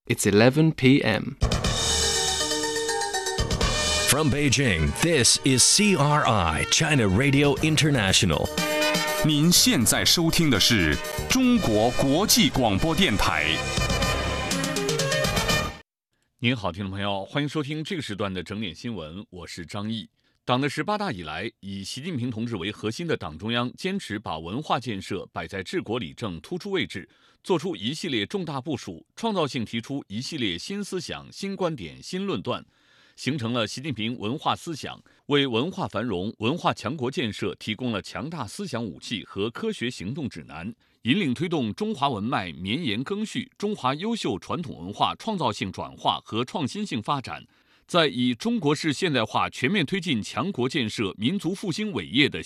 It's 11 p.m. From Beijing, this is CRI, China Radio International. 您现在收听的是中国国际广播电台。 您好，听众朋友，欢迎收听这个时段的整点新闻，我是张毅。党的18大以来，以习近平同志为核心的党中央坚持把文化建设摆在治国理政突出位置，做出一系列重大部署，创造性提出一系列新思想、新观点、新论断，形成了习近平文化思想，为文化繁荣、文化强国建设提供了强大思想武器和科学行动指南，引领推动中华文脉绵延更续，中华优秀传统文化创造性转化和创新性发展。在以中国式现代化全面推进强国建设、民族复兴伟业的